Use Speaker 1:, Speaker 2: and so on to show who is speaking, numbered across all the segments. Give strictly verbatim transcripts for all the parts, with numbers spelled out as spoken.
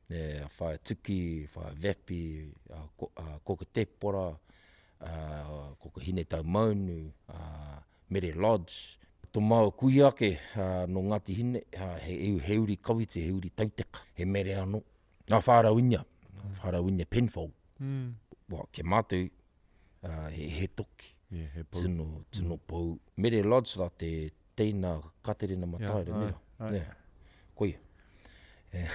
Speaker 1: e whae tuki, whae vepi, uh, ko, uh, koko tepora, uh, koko hine tau maunu, uh, Mere Lodge. Tō mau kui ake uh, no Ngāti Hine, uh, he, he, he uri kawite, he uri tauteka, he mere anō. Ngā whārawinia, mm. whārawinia Penfold. Mm. Wa, ke mātou, uh, he, he toki,
Speaker 2: yeah, he
Speaker 1: tino, tino mm. pou. Mere Lodge la te teina katerina matai, yeah, nera.
Speaker 2: Ai,
Speaker 1: Yeah. Koia. Yeah.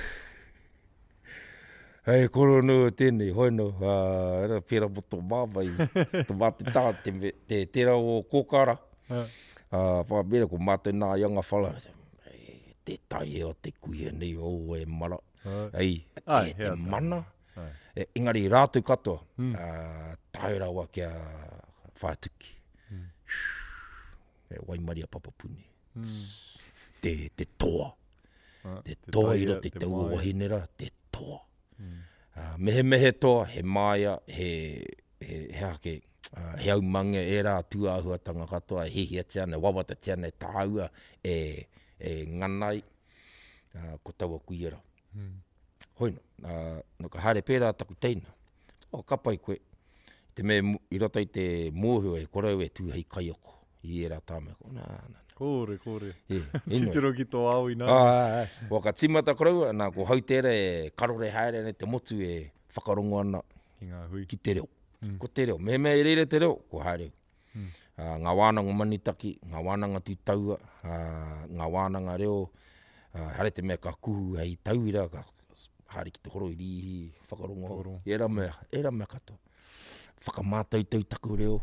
Speaker 1: Hei, koro no tēnei, hoi no, uh, era pera moto māwai, tō mātou tā, te, te tera o kōkara. Uh. Uh, Whamera ko mātou nā ianga whala, te tai e o te kuia nei, o e mara. Uh. Ei, te, Ai, te mana. E, engari rātou katoa, mm. uh, taurawa kia whātuki. Mm. E waimaria papapuni. Mm. Te, te toa. Uh, te, te toa ira, te, te taua wahinera, te toa. Mm. Uh, mehe mehe toa, he maia, he, he, he hake, uh, he au mange e rā tuāhuatanga katoa, he hia tiana, wawata tiana, e tāua, e, e nganai, uh, ko taua kuiera. Mm. Hoino, uh, no ka hare pērā taku teina. O, kapai koe, te me i rota i te mōhua e korau e tūhei kaioko, i e rā tāme. Nā, nā.
Speaker 2: Kore, kore.
Speaker 1: Yeah,
Speaker 2: Titiro ki tō au i nā.
Speaker 1: Ah, wa ka timata korau, nā ko hau tere e karore haere ne te motu e whakarongo ana
Speaker 2: ki ngā hui.
Speaker 1: Ki te reo. Mm. Ko te reo. Me me e reire te reo, ko haere. Mm. Uh, ngā wānanga manitaki, ngā wānanga tūtaua, uh, ngā wānanga reo, uh, hare te mea ka kuhu hei tauira, ka haere ki te horo i rihi, whakarongo. Era mea, era mea katoa. Whakamātau tau taku reo.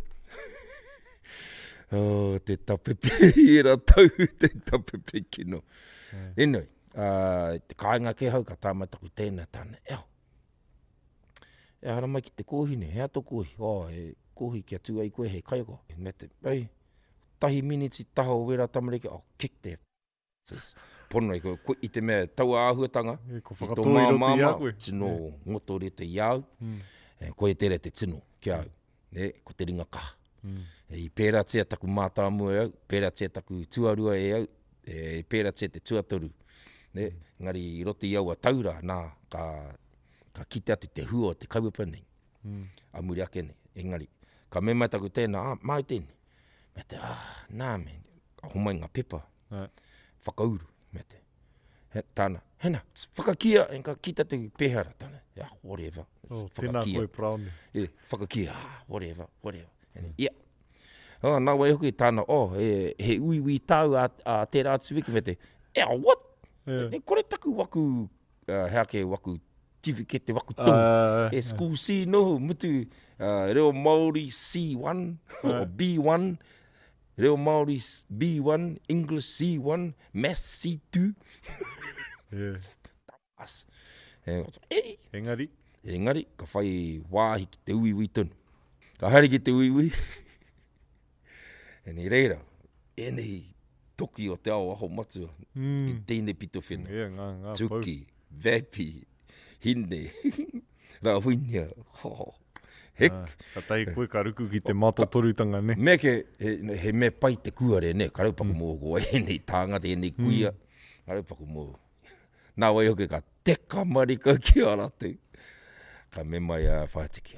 Speaker 1: Oh, te tapepe, era tau, te tapepe kino. Yeah. Anyway, uh, te kāinga ke hau, ka tāmataku tēnā tāna, eo. E hara mai ki te kōhine, hea tō kōhi, oh, e kōhi kia tū ai koe, he kaiako. E me te, ei, tahi miniti taho wera tamareke, oh, kick te, pono i, ko, i te mea taua āhuatanga,
Speaker 2: e, ko whakatoi roti i au.
Speaker 1: Tino yeah. Ngoto re te iau, mm. e, koe tere te tino, ki au, e, ko te ringa kaha. Mm. E, I pērā tia taku mātāmu e au, pērā tia taku tuarua e au, e pērā tia te tuatoru. Ne? Mm. Ngari i roti i au a taura, nā, ka, ka kite atu te hua o te kaupapa nei. Mm. A muri ake nei, engari. Ka me mai taku tēnā, ah, mai tēnei. Me te, ah, nā me, ka homai ngā pepa. Right. Whakauru, me te. He, tāna, hena, whakakia, en ka kita te pēhara, tāna. Yeah, whatever.
Speaker 2: Oh, tēnā koe praone.
Speaker 1: Yeah, whakakia, ah, whatever, whatever. Mm. Yeah. Oh, nā wai hoki tāna, oh, e, he uiwi tāu a, a tērā atu wiki, me te, ea, what? Yeah. E, kore taku waku, uh, hea ke waku tiwi ke te waku tō. Uh, e school uh. C noho, mutu, uh, reo Māori C one, uh. or B one, reo Māori B one, English C one, Maths C two.
Speaker 2: Yeah.
Speaker 1: As. E, ei.
Speaker 2: Engari.
Speaker 1: Engari, ka whai wāhi ki te uiwi tonu. Ka hari ki te uiwi. E ni reira, e nei toki o te ao aho matua. Mm. I tēnei pito whena.
Speaker 2: Yeah, ngā, ngā
Speaker 1: Tuki, vepi, hine, rā huinia. Oh, hek. Ah,
Speaker 2: ka tai koe ka ruku ki te mato torutanga, ne?
Speaker 1: Me ke, he, he me pai te kuare, ne? Ka raupaku mm. mō ko e nei tāngata, e nei kuia. Mm. Ka raupaku mō. Nā wai hoke ka teka marika ki a ratu. Ka me mai a uh, whātiki.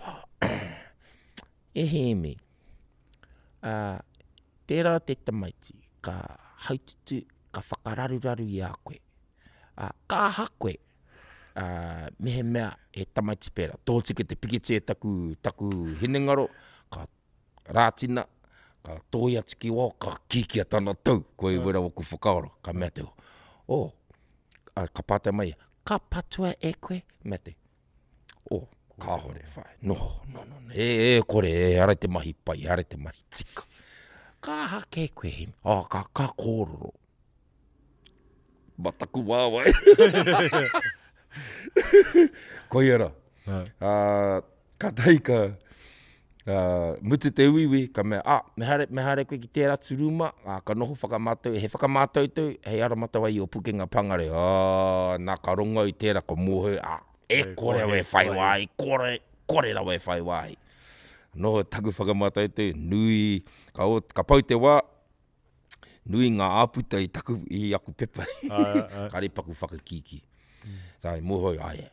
Speaker 1: E he me. Uh, tērā te tamaiti, ka haututu, ka whakararuraru i a koe. Uh, ka ha koe, uh, mehe mea e tamaiti pēra. Tōtike te pikete e taku, taku hinengaro, ka rātina, ka tōi atu ki wā, ka kīkia tana tau, koe yeah. Wera waku whakaora, ka mea te o. Oh, uh, ka pātai mai, ka patua e koe, mea te. Oh, ka hore whai. No, no, no, no. E, e, kore, e, hara te mahi pai, hara te mahi tika. Ka hake koe him. Oh, ka, ka kōroro. Mataku wāwai. Koe ara. Uh, ka taika, uh, mutu te uiwi, ka mea, ah, me hare, me hare koe ki tērā turuma, uh, ka noho whakamātau, he whakamātau tau, hei aramata wai o pukenga pangare. Oh, nā ka rongo i tērā ko mōhau, ah, e kore we whai wai, kore, kore ra we whai wai. No taku whakamātai te, nui, ka, o, ka pau te wā, nui ngā āputa i taku i aku pepa. Ka repaku whakakiki. Mm. Sai, mōhoi, ai,